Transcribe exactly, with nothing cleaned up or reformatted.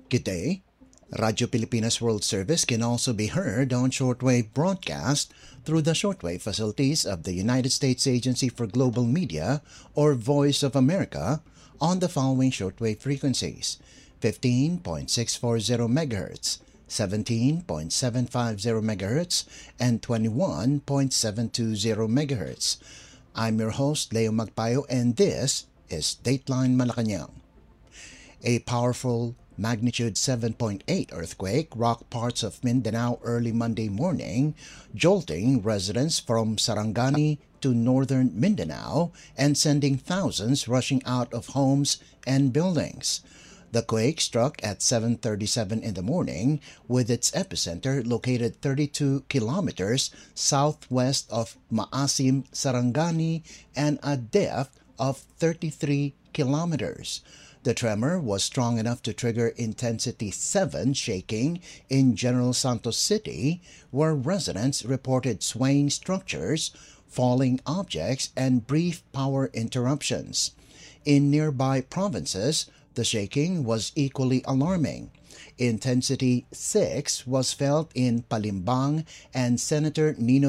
Good day. Radyo Pilipinas World Service can also be heard on shortwave broadcast through the shortwave facilities of the United States Agency for Global Media or Voice of America on the following shortwave frequencies: fifteen point six four zero megahertz, seventeen point seven five zero megahertz, and twenty-one point seven two zero megahertz. I'm your host, Leo Magpayo, and this is Dateline Malacanang. A powerful magnitude seven point eight earthquake rocked parts of Mindanao early Monday morning, jolting residents from Sarangani to northern Mindanao and sending thousands rushing out of homes and buildings. The quake struck at seven thirty-seven in the morning, with its epicenter located thirty-two kilometers southwest of Maasim, Sarangani, and a depth of thirty-three kilometers. The tremor was strong enough to trigger intensity seven shaking in General Santos City, where residents reported swaying structures, falling objects, and brief power interruptions. In nearby provinces, the shaking was equally alarming. Intensity six was felt in Palimbang, and Senator Nino